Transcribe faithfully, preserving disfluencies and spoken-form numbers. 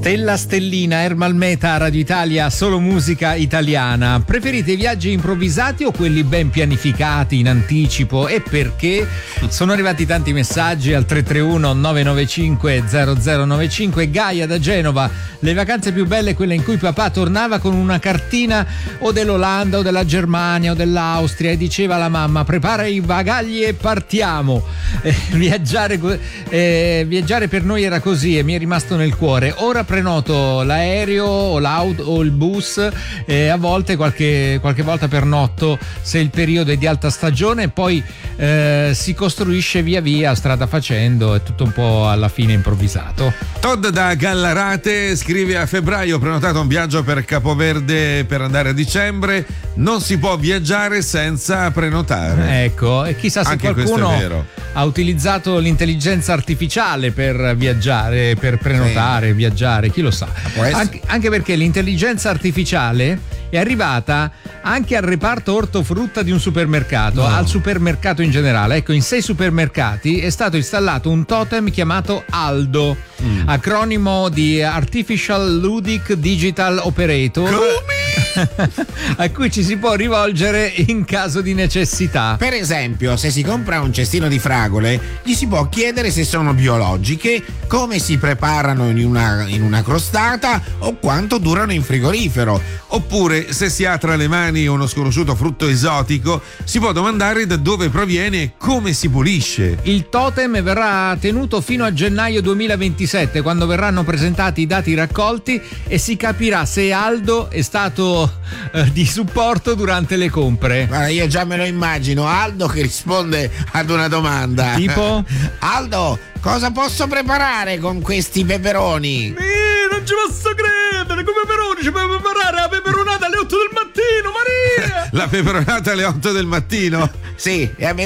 Stella Stellina, Ermal Meta, Radio Italia, solo musica italiana. Preferite i viaggi improvvisati o quelli ben pianificati in anticipo? E perché? Sono arrivati tanti messaggi al tre tre uno nove nove cinque zero zero nove cinque. Gaia da Genova: le vacanze più belle quelle in cui papà tornava con una cartina o dell'Olanda o della Germania o dell'Austria e diceva alla mamma: prepara i bagagli e partiamo. Eh, viaggiare, eh, viaggiare per noi era così e mi è rimasto nel cuore. Ora prenoto l'aereo o l'auto o il bus e a volte qualche, qualche volta pernotto se il periodo è di alta stagione, e poi eh, si costruisce via via strada facendo, è tutto un po' alla fine improvvisato. Todd da Gallarate scrive: a febbraio ho prenotato un viaggio per Capoverde per andare a dicembre, non si può viaggiare senza prenotare. Ecco, e chissà se anche qualcuno questo è vero. Ha utilizzato l'intelligenza artificiale per viaggiare, per prenotare, sì. viaggiare, chi lo sa. Anche, anche perché l'intelligenza artificiale è arrivata anche al reparto ortofrutta di un supermercato, no. al supermercato in generale. Ecco, in sei supermercati è stato installato un totem chiamato Aldo, mm. acronimo di Artificial Ludic Digital Operator. Come? A cui ci si può rivolgere in caso di necessità. Per esempio, se si compra un cestino di fragole, gli si può chiedere se sono biologiche, come si preparano in una, in una crostata o quanto durano in frigorifero. Oppure, se si ha tra le mani uno sconosciuto frutto esotico, si può domandare da dove proviene e come si pulisce. Il totem verrà tenuto fino a gennaio duemilaventisette, quando verranno presentati i dati raccolti e si capirà se Aldo è stato eh, di supporto durante le compre. Guarda, io già me lo immagino, Aldo che risponde ad una domanda. Tipo? Aldo, cosa posso preparare con questi peperoni? Eh, non ci posso credere, come peperoni ci puoi preparare la peperonata alle otto del mattino, Maria! La peperonata alle otto del mattino? Sì, e a